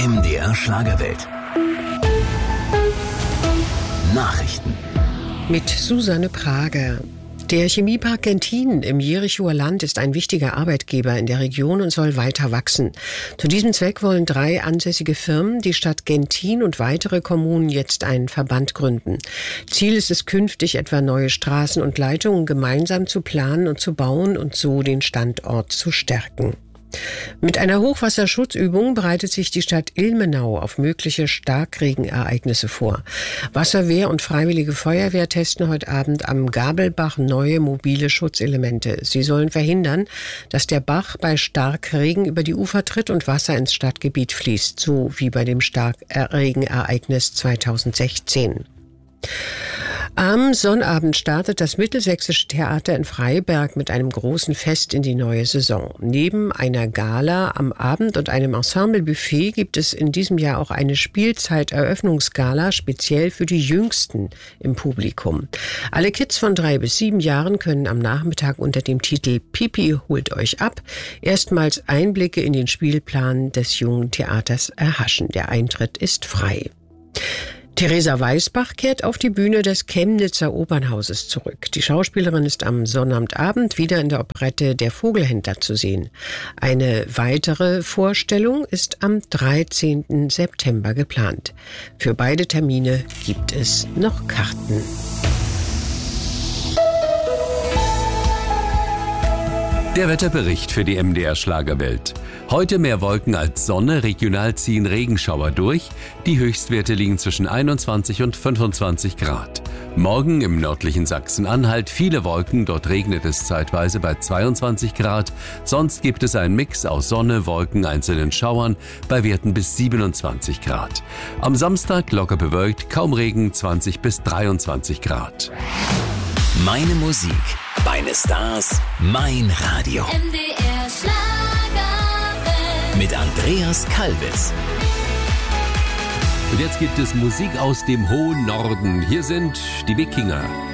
MDR Schlagerwelt. Nachrichten. Mit Susanne Prager. Der Chemiepark Genthin im Jerichower Land ist ein wichtiger Arbeitgeber in der Region und soll weiter wachsen. Zu diesem Zweck wollen 3 ansässige Firmen, die Stadt Genthin und weitere Kommunen jetzt einen Verband gründen. Ziel ist es künftig, etwa neue Straßen und Leitungen gemeinsam zu planen und zu bauen und so den Standort zu stärken. Mit einer Hochwasserschutzübung bereitet sich die Stadt Ilmenau auf mögliche Starkregenereignisse vor. Wasserwehr und Freiwillige Feuerwehr testen heute Abend am Gabelbach neue mobile Schutzelemente. Sie sollen verhindern, dass der Bach bei Starkregen über die Ufer tritt und Wasser ins Stadtgebiet fließt, so wie bei dem Starkregenereignis 2016. Am Sonnabend startet das Mittelsächsische Theater in Freiberg mit einem großen Fest in die neue Saison. Neben einer Gala am Abend und einem Ensemblebuffet gibt es in diesem Jahr auch eine Spielzeiteröffnungsgala speziell für die Jüngsten im Publikum. Alle Kids von 3 bis 7 Jahren können am Nachmittag unter dem Titel Pipi holt euch ab erstmals Einblicke in den Spielplan des Jungen Theaters erhaschen. Der Eintritt ist frei. Theresa Weisbach kehrt auf die Bühne des Chemnitzer Opernhauses zurück. Die Schauspielerin ist am Sonnabendabend wieder in der Operette Der Vogelhändler zu sehen. Eine weitere Vorstellung ist am 13. September geplant. Für beide Termine gibt es noch Karten. Der Wetterbericht für die MDR Schlagerwelt. Heute mehr Wolken als Sonne, regional ziehen Regenschauer durch. Die Höchstwerte liegen zwischen 21 und 25 Grad. Morgen im nördlichen Sachsen-Anhalt viele Wolken, dort regnet es zeitweise bei 22 Grad. Sonst gibt es einen Mix aus Sonne, Wolken, einzelnen Schauern bei Werten bis 27 Grad. Am Samstag locker bewölkt, kaum Regen, 20 bis 23 Grad. Meine Musik, meine Stars, mein Radio. MDR Schlagerwelt. Mit Andreas Kalbitz. Und jetzt gibt es Musik aus dem hohen Norden. Hier sind die Wikinger.